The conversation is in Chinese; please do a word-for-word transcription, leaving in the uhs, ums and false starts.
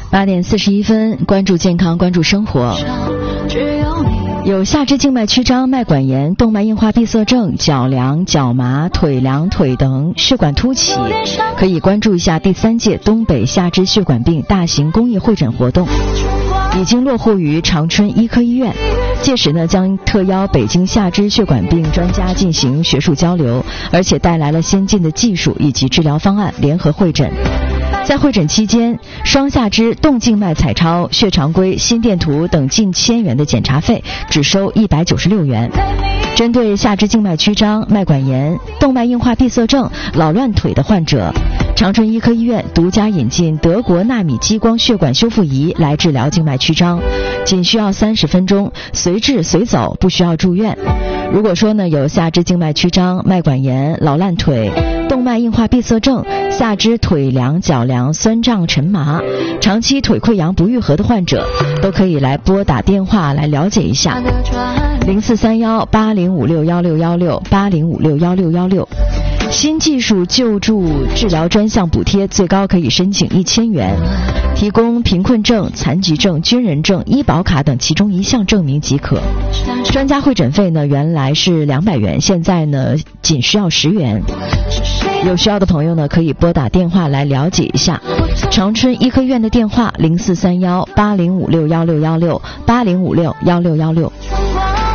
八点四十一分，关注健康，关注生活。有下肢静脉曲张、脉管炎、动脉硬化闭塞症、脚凉、脚麻、腿凉、腿等血管凸起，可以关注一下第三届东北下肢血管病大型公益会诊活动，已经落户于长春医科医院。届时呢，将特邀北京下肢血管病专家进行学术交流，而且带来了先进的技术以及治疗方案联合会诊。在会诊期间，双下肢动静脉彩超、血常规、心电图等近千元的检查费只收一百九十六元。针对下肢静脉曲张、脉管炎、动脉硬化闭塞症、老乱腿的患者，长春医科医院独家引进德国纳米激光血管修复仪来治疗静脉曲张，仅需要三十分钟，随治随走，不需要住院。如果说呢有下肢静脉曲张、脉管炎、老烂腿、动脉硬化闭塞症、下肢腿凉、脚凉、酸胀沉麻、长期腿溃疡不愈合的患者，都可以来拨打电话来了解一下。零四三幺八零五六幺六幺六八零五六幺六幺六。新技术救助治疗专项补贴最高可以申请一千元，提供贫困证、残疾证、军人证、医保卡等其中一项证明即可。专家会诊费呢，原来是两百元，现在呢仅需要十元。有需要的朋友呢，可以拨打电话来了解一下。长春医科院的电话零四三幺八零五六幺六幺六八零五六幺六幺六。